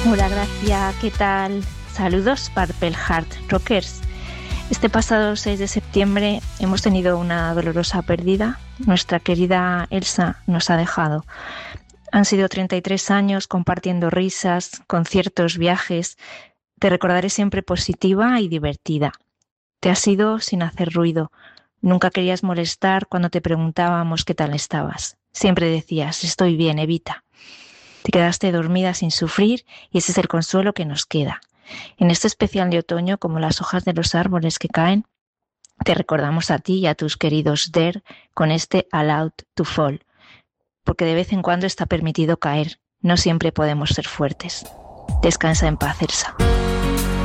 Hola Gracia, ¿qué tal? Saludos Purple Heart Rockers. Este pasado 6 de septiembre hemos tenido una dolorosa pérdida. Nuestra querida Elsa nos ha dejado. Han sido 33 años compartiendo risas, conciertos, viajes. Te recordaré siempre positiva y divertida. Te has ido sin hacer ruido. Nunca querías molestar cuando te preguntábamos qué tal estabas. Siempre decías, estoy bien, Evita. Te quedaste dormida sin sufrir y ese es el consuelo que nos queda. En este especial de otoño, como las hojas de los árboles que caen, te recordamos a ti y a tus queridos Dare con este Allowed to Fall, porque de vez en cuando está permitido caer, no siempre podemos ser fuertes. Descansa en paz, Elsa.